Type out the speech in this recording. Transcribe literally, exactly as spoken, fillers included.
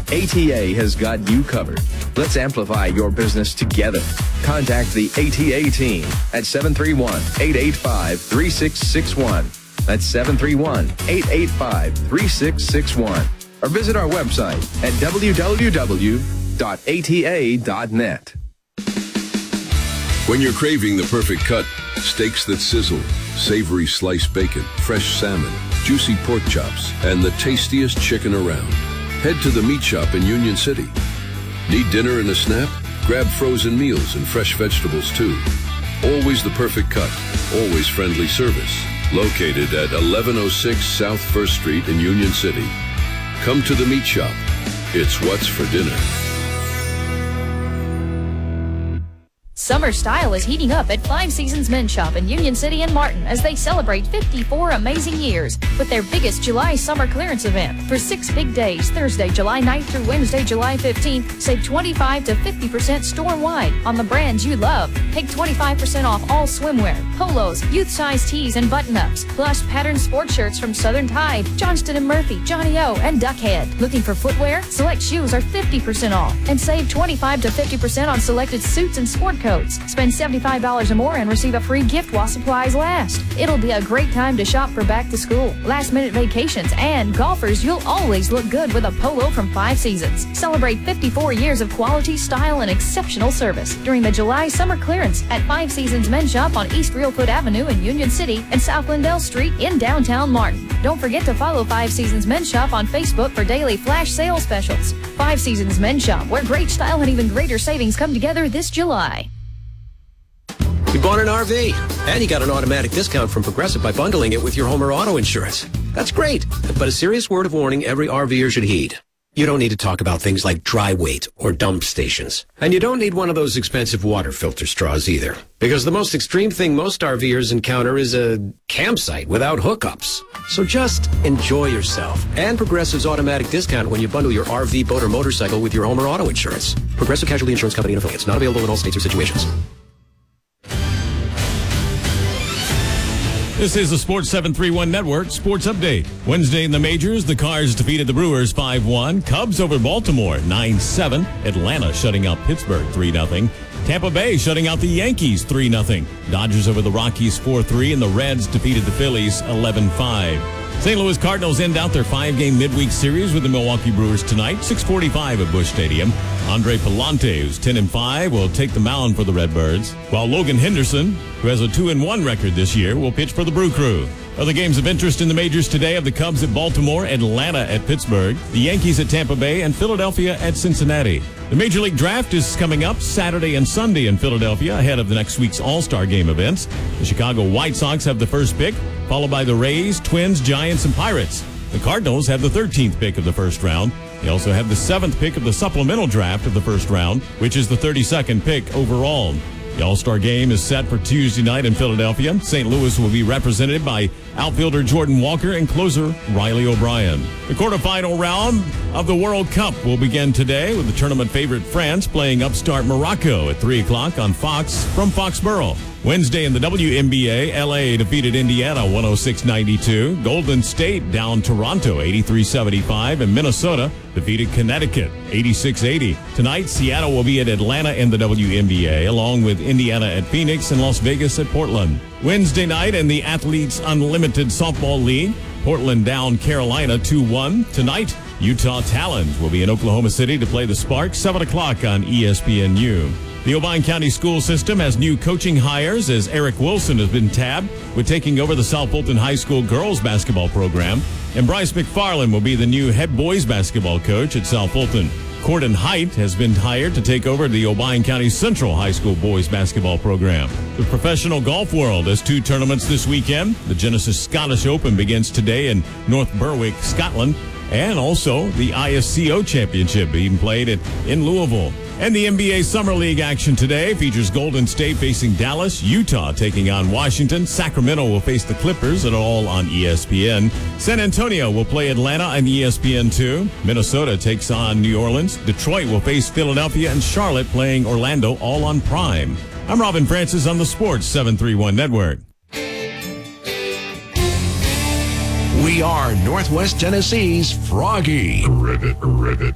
A T A has got you covered. Let's amplify your business together. Contact the A T A team at seven three one, eight eight five, three six six one. That's seven three one, eight eight five, three six six one. Or visit our website at w w w dot a t a dot net. When you're craving the perfect cut, steaks that sizzle, savory sliced bacon, fresh salmon, juicy pork chops, and the tastiest chicken around, head to the Meat Shop in Union City. Need dinner and a snap? Grab frozen meals and fresh vegetables too. Always the perfect cut, always friendly service. Located at eleven oh six South First Street in Union City. Come to the Meat Shop. It's what's for dinner. Summer style is heating up at Five Seasons Men's Shop in Union City and Martin as they celebrate fifty-four amazing years with their biggest July summer clearance event. For six big days, Thursday, July ninth through Wednesday, July fifteenth, save twenty-five to fifty percent store-wide on the brands you love. Take twenty-five percent off all swimwear, polos, youth-size tees, and button-ups, plus patterned sport shirts from Southern Tide, Johnston and Murphy, Johnny O, and Duckhead. Looking for footwear? Select shoes are fifty percent off and save twenty-five to fifty percent on selected suits and sport coats. Spend seventy-five dollars or more and receive a free gift while supplies last. It'll be a great time to shop for back to school, last minute vacations, and golfers. You'll always look good with a polo from Five Seasons. Celebrate fifty-four years of quality, style, and exceptional service during the July summer clearance at Five Seasons Men's Shop on East Reelfoot Avenue in Union City and South Lindell Street in downtown Martin. Don't forget to follow Five Seasons Men's Shop on Facebook for daily flash sale specials. Five Seasons Men's Shop, where great style and even greater savings come together this July. You bought an R V, and you got an automatic discount from Progressive by bundling it with your home or auto insurance. That's great, but a serious word of warning every RVer should heed. You don't need to talk about things like dry weight or dump stations. And you don't need one of those expensive water filter straws either. Because the most extreme thing most RVers encounter is a campsite without hookups. So just enjoy yourself and Progressive's automatic discount when you bundle your R V, boat, or motorcycle with your home or auto insurance. Progressive Casualty Insurance Company and affiliates. Not available in all states or situations. This is the Sports seven thirty-one Network Sports Update. Wednesday in the majors, the Cards defeated the Brewers five one. Cubs over Baltimore nine seven. Atlanta shutting out Pittsburgh three nothing. Tampa Bay shutting out the Yankees three nothing. Dodgers over the Rockies four three, and the Reds defeated the Phillies eleven five. Saint Louis Cardinals end out their five-game midweek series with the Milwaukee Brewers tonight, six forty-five at Busch Stadium. Andre Pallante, who's ten and five, will take the mound for the Redbirds, while Logan Henderson, who has a two and one record this year, will pitch for the Brew Crew. Other games of interest in the majors today have the Cubs at Baltimore, Atlanta at Pittsburgh, the Yankees at Tampa Bay, and Philadelphia at Cincinnati. The Major League Draft is coming up Saturday and Sunday in Philadelphia ahead of the next week's All-Star Game events. The Chicago White Sox have the first pick, followed by the Rays, Twins, Giants, and Pirates. The Cardinals have the thirteenth pick of the first round. They also have the seventh pick of the supplemental draft of the first round, which is the thirty-second pick overall. The All-Star Game is set for Tuesday night in Philadelphia. Saint Louis will be represented by outfielder Jordan Walker and closer Riley O'Brien. The quarterfinal round of the World Cup will begin today with the tournament favorite France playing upstart Morocco at three o'clock on Fox from Foxborough. Wednesday in the W N B A, L A defeated Indiana one oh six ninety-two. Golden State down Toronto eighty-three seventy-five, and Minnesota defeated Connecticut eighty-six eighty. Tonight, Seattle will be at Atlanta in the W N B A, along with Indiana at Phoenix and Las Vegas at Portland. Wednesday night in the Athletes Unlimited Softball League, Portland down Carolina two one. Tonight, Utah Talons will be in Oklahoma City to play the Sparks, seven o'clock on E S P N U. The Obion County School System has new coaching hires as Eric Wilson has been tabbed with taking over the South Fulton High School girls basketball program, and Bryce McFarland will be the new head boys basketball coach at South Fulton. Corden Height has been hired to take over the Obion County Central High School boys basketball program. The professional golf world has two tournaments this weekend. The Genesis Scottish Open begins today in North Berwick, Scotland, and also the I S C O Championship being played at, in Louisville. And the N B A Summer League action today features Golden State facing Dallas, Utah taking on Washington, Sacramento will face the Clippers, and all on E S P N. San Antonio will play Atlanta on E S P N two. Minnesota takes on New Orleans. Detroit will face Philadelphia, and Charlotte playing Orlando, all on Prime. I'm Robin Francis on the Sports seven thirty-one Network. We are Northwest Tennessee's Froggy. Ribbit, ribbit.